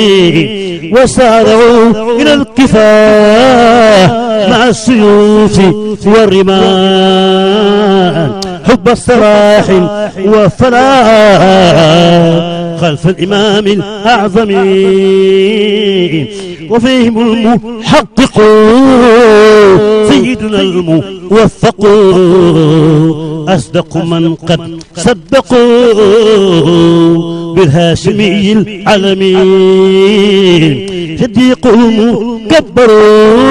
وسارعوا إلى الكفاح مع السيوف والرمال حب الصلاح والفلاح خلف الإمام الأعظم وفيهم المحقق سيدنا الموفق أصدق من قد صدقوا بالهاشمي العالمين صديق المكبر